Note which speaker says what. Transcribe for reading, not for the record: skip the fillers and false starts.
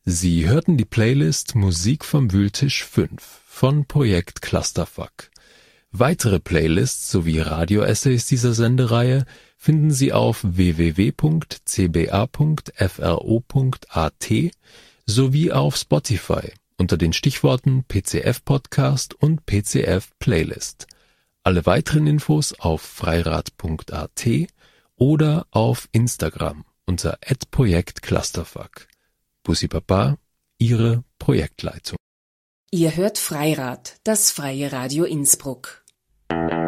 Speaker 1: Sie hörten die Playlist Musik vom Wühltisch 5 von Projekt Clusterfuck. Weitere Playlists sowie Radio-Essays dieser Sendereihe finden Sie auf www.cba.fro.at sowie auf Spotify unter den Stichworten PCF Podcast und PCF Playlist. Alle weiteren Infos auf freirad.at oder auf Instagram unter @projektclusterfuck. Bussi Baba, Ihre Projektleitung.
Speaker 2: Ihr hört Freirad, das freie Radio Innsbruck.